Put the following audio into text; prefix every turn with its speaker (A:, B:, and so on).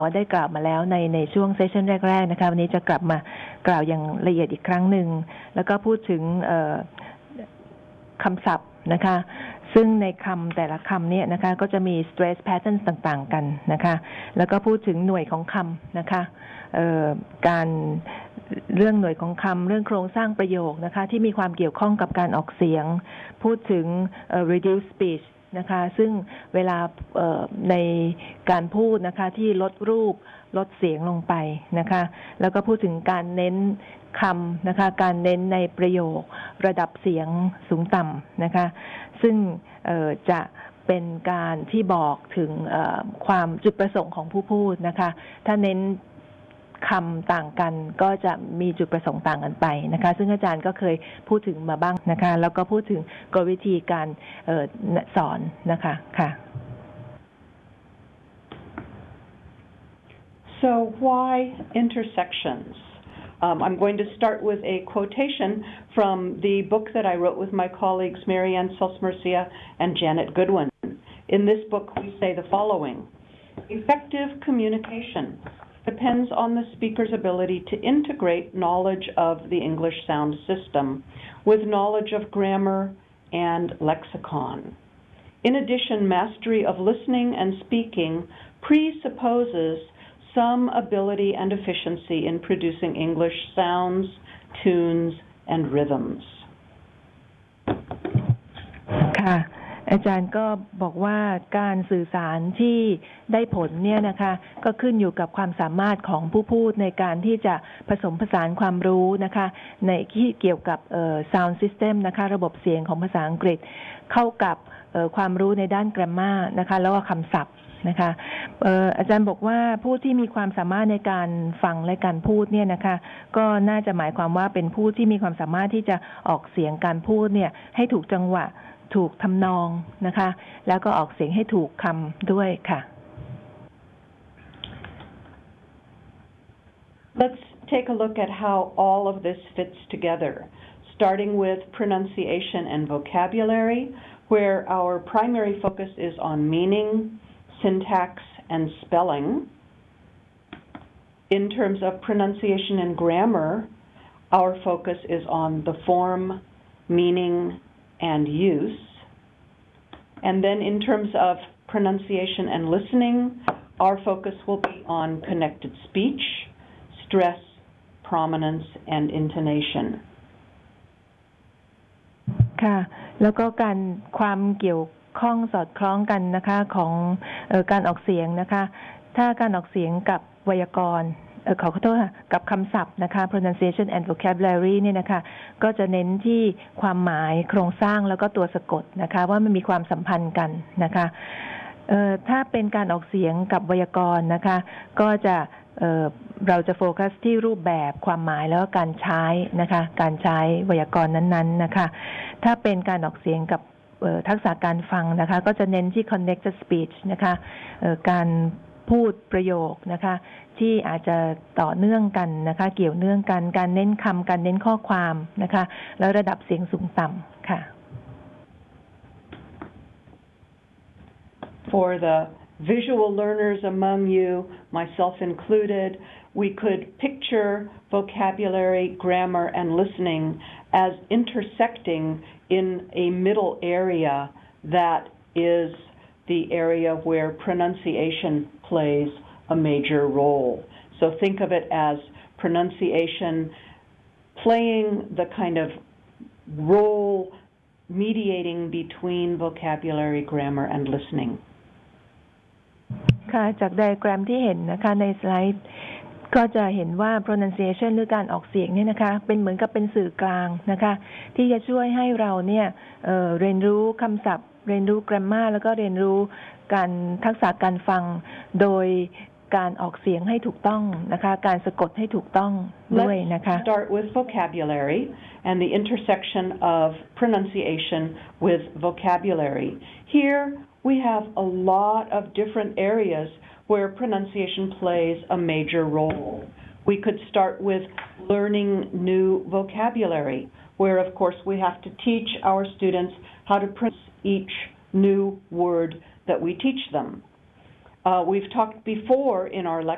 A: ได้กล่าวมาแล้วในช่วงเซสชันแรกๆนะคะวันนี้จะกลับมากล่าวอย่างละเอียดอีกครั้งหนึ่งแล้วก็พูดถึงคำศัพท์นะคะซึ่งในคำแต่ละคำเนี่ยนะคะก็จะมี stress patterns ต่างๆกันนะคะแล้วก็พูดถึงหน่วยของคำนะคะการเรื่องหน่วยของคำเรื่องโครงสร้างประโยคนะคะที่มีความเกี่ยวข้องกับการออกเสียงพูดถึงreduced speech นะคะซึ่งเวลาในการพูดนะคะที่ลดรูปลดเสียงลงไปนะคะแล้วก็พูดถึงการเน้นคำนะคะการเน้นในประโยคระดับเสียงสูงต่ำนะคะซึ่งจะเป็นการที่บอกถึงความจุดประสงค์ของผู้พูดนะคะถ้าเน้นคำต่างกันก็จะมีจุดประสงค์ต่างกันไปนะคะซึ่งอาจารย์ก็เคยพูดถึงมาบ้างนะคะแล้วก็พูดถึงกลวิธีการสอนนะคะค่ะ
B: So why intersections? I'm going to start with a quotation from the book that I wrote with my colleagues Marianne Selsmercia and Janet Goodwin. In this book, we say the following: effective communication depends on the speaker's ability to integrate knowledge of the English sound system with knowledge of grammar and lexicon. In addition, mastery of listening and speaking presupposes some ability and efficiency in producing English sounds, tunes, and rhythms.
A: ค่ะอาจารย์ก็บอกว่าการสื่อสารที่ได้ผลเนี่ยนะคะก็ขึ้นอยู่กับความสามารถของผู้พูดในการที่จะผสมผสานความรู้นะคะในที่เกี่ยวกับsound system นะคะระบบเสียงของภาษาอังกฤษเข้ากับความรู้ในด้าน grammar นะคะแล้วก็คำศัพท์นะคะอาจารย์บอกว่าผู้ที่มีความสามารถในการฟังและการพูดเนี่ยนะคะก็น่าจะหมายความว่าเป็นผู้ที่มีความสามารถที่จะออกเสียงการพูดเนี่ยให้ถูกจังหวะถูกทำนองนะคะแล้วก็ออกเสียงให้ถูกคำด้วยค่ะ
B: Let's take a look at how all of this fits together, starting with pronunciation and vocabulary, where our primary focus is on meaning, syntax, and spelling. In terms of pronunciation and grammar, our focus is on the form, meaning, and use. And then in terms of pronunciation and listening, our focus will be on connected speech, stress, prominence, and intonation.
A: ค่ะแล้วก็ความเกี่ยวข้องสอดคล้องกันนะคะของการออกเสียงนะคะถ้าการออกเสียงกับไวยากรณ์ขอโทษค่ะกับคำศัพท์นะคะ pronunciation and vocabulary เนี่ยนะคะก็จะเน้นที่ความหมายโครงสร้างแล้วก็ตัวสะกดนะคะว่ามันมีความสัมพันธ์กันนะคะถ้าเป็นการออกเสียงกับไวยากรณ์นะคะก็จะเราจะโฟกัสที่รูปแบบความหมายแล้วก็การใช้นะคะการใช้ไวยากรณ์นั้นๆนะคะถ้าเป็นการออกเสียงกับทักษะการฟังนะคะก็จะเน้นที่ connected speech นะคะการพูดประโยคนะคะที่อาจจะต่อเนื่องกันนะคะเกี่ยวเนื่องกันการเน้นคำการเน้นข้อความนะคะแล้วระดับเสียงสูงต่ำค่ะ
B: For the visual learners among you, myself included, we could picture vocabulary, grammar, and listening as intersecting in a middle area that is the area where pronunciation plays a major role. So think of it as pronunciation playing the kind of role mediating between vocabulary, grammar, and listening.
A: ค่ะจากไดอะแกรมที่เห็นนะคะในสไลด์ก็จะเห็นว่า pronunciation หรือการออกเสียงเนี่ยนะคะเป็นเหมือนกับเป็นสื่อกลางนะคะที่จะช่วยให้เราเนี่ยเรียนรู้คำศัพท์เรียนรู้ grammar แล้วก็เรียนรู้การทักษะการฟังโดยการออกเสียงให้ถูกต้องนะคะการสะกดให้ถูกต้องด้วยนะคะ
B: Let's start with vocabulary and the intersection of pronunciation with vocabulary. Here we have a lot of different areas where pronunciation plays a major role. We could start with learning new vocabulary, where of course we have to teach our students how to pronounce each new word that we teach them. We've talked before in our lecture